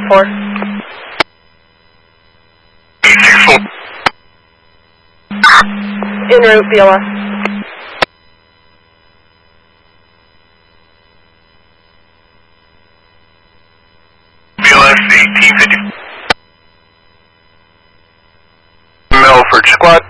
864. 864. En route, BLS. BLS 1850. Melford Squad.